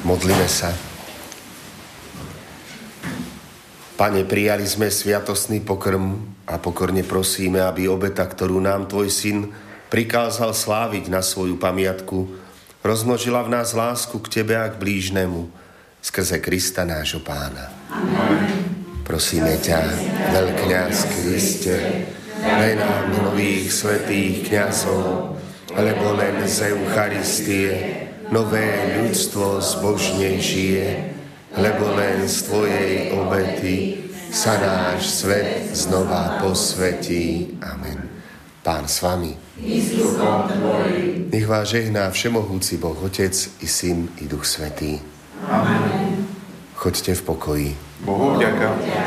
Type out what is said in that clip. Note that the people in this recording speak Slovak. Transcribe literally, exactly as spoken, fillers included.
Modlíme sa. Pane, prijali sme sviatostný pokrm a pokorne prosíme, aby obeta, ktorú nám Tvoj Syn prikázal sláviť na svoju pamiatku, rozmnožila v nás lásku k Tebe a k blížnemu skrze Krista nášho Pána. Amen. Prosíme ťa, veľkňaz Kriste, daj nám nových svätých kňazov, lebo len z Eucharistie nové ľudstvo zbožne žije, lebo len z Tvojej obety sa náš svet znova posvetí. Amen. Pán s vami. Nech vás žehná všemohúci Boh, Otec i Syn i Duch Svätý. Amen. Choďte v pokoji. Bohu vďaka.